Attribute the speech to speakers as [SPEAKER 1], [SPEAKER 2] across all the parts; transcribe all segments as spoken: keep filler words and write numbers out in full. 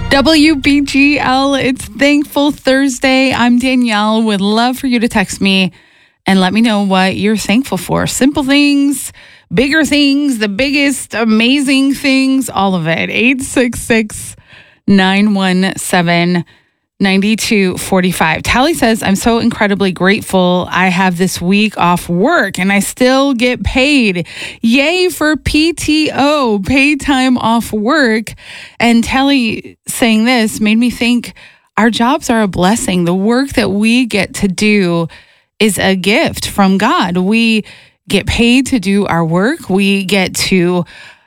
[SPEAKER 1] W B G L, it's Thankful Thursday. I'm Danielle. Would love for you to text me and let me know what you're thankful for. Simple things, bigger things, the biggest, amazing things, all of it. eight six six, nine one seven, nine two four five. Tally says, I'm so incredibly grateful I have this week off work and I still get paid. Yay for P T O, paid time off work. And Tally saying this made me think our jobs are a blessing. The work that we get to do is a gift from God. We get paid to do our work. We get to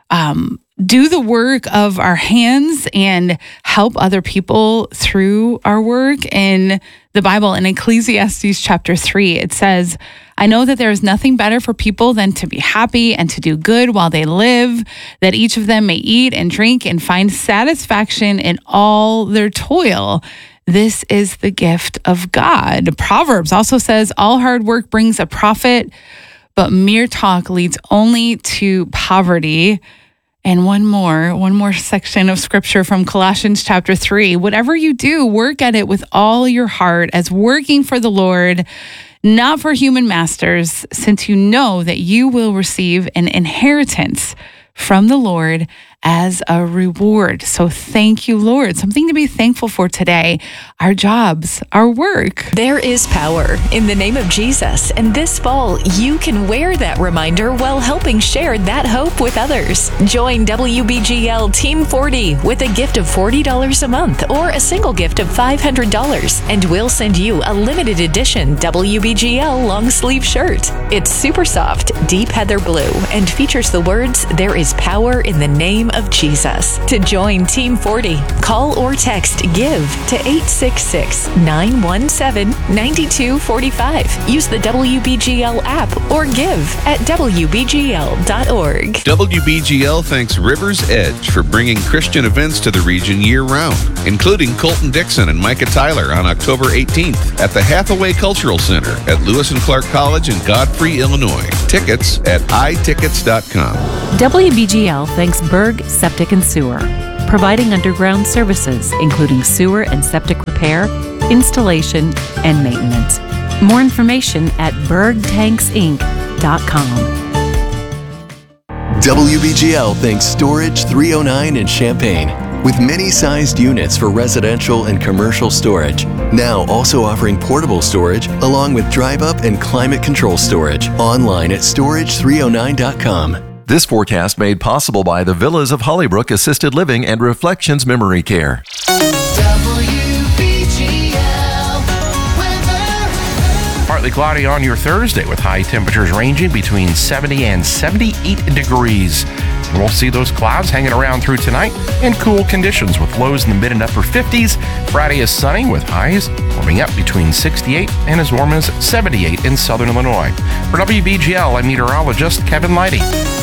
[SPEAKER 1] um, do the work of our hands and help other people through our work. In the Bible, in Ecclesiastes chapter three, it says, I know that there is nothing better for people than to be happy and to do good while they live, that each of them may eat and drink and find satisfaction in all their toil. This is the gift of God. Proverbs also says, all hard work brings a profit, but mere talk leads only to poverty. And one more, one more section of scripture from Colossians chapter three. Whatever you do, work at it with all your heart as working for the Lord, not for human masters, since you know that you will receive an inheritance from the Lord as a reward. So thank you, Lord. Something to be thankful for today. Our jobs, our work.
[SPEAKER 2] There is power in the name of Jesus. And this fall, you can wear that reminder while helping share that hope with others. Join W B G L Team forty with a gift of forty dollars a month or a single gift of five hundred dollars. And we'll send you a limited edition W B G L long sleeve shirt. It's super soft, deep heather blue, and features the words, there is power in the name of Jesus. To join Team forty, call or text GIVE to eight six six, nine one seven, nine two four five. Use the W B G L app or give at W B G L dot org.
[SPEAKER 3] W B G L thanks Rivers Edge for bringing Christian events to the region year-round, including Colton Dixon and Micah Tyler on October eighteenth at the Hathaway Cultural Center at Lewis and Clark College in Godfrey, Illinois. Tickets at i tickets dot com.
[SPEAKER 4] W B G L thanks Berg Septic and Sewer, providing underground services, including sewer and septic repair, installation, and maintenance. More information at berg tanks inc dot com.
[SPEAKER 5] W B G L thanks Storage three oh nine in Champaign, with many-sized units for residential and commercial storage. Now also offering portable storage along with drive-up and climate control storage. Online at storage three oh nine dot com.
[SPEAKER 6] This forecast made possible by the Villas of Hollybrook Assisted Living and Reflections Memory Care.
[SPEAKER 7] W B G L weather.
[SPEAKER 8] Partly cloudy on your Thursday with high temperatures ranging between seventy and seventy-eight degrees. And we'll see those clouds hanging around through tonight and cool conditions with lows in the mid and upper fifties. Friday is sunny with highs warming up between sixty-eight and as warm as seventy-eight in southern Illinois. For W B G L, I'm meteorologist Kevin Leidy.